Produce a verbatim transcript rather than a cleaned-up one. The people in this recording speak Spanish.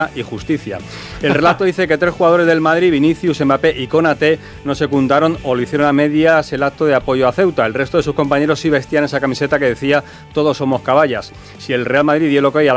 y justicia. El relato dice que tres jugadores del Madrid, Vinicius, Mbappé y Konaté, no secundaron o lo hicieron a medias el acto de apoyo a Ceuta. El resto de sus compañeros sí vestían esa camiseta que decía "todos somos caballas". Si el Real Madrid dio el ok a la